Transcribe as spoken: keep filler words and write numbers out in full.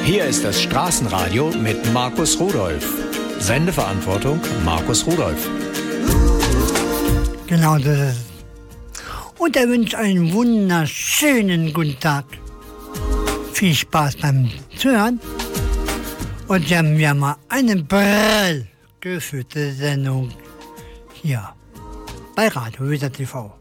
Hier ist das Straßenradio mit Markus Rudolph. Sendeverantwortung Markus Rudolph. Genau das ist es. Und er wünscht einen wunderschönen guten Tag. Viel Spaß beim Zuhören. Und Sie haben ja mal eine prall geführte Sendung hier bei Radio Weser T V.